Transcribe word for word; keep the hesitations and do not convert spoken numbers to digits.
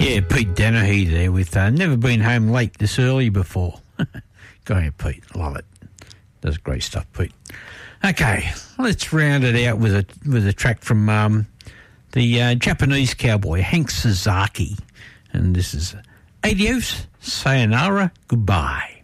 Yeah, Pete Dennehy there with uh, Never Been Home Late This Early Before. Go ahead, Pete. Love it. Does great stuff, Pete. Okay, let's round it out with a with a track from um, the uh, Japanese cowboy, Hank Sasaki. And this is Adios, Sayonara, Goodbye.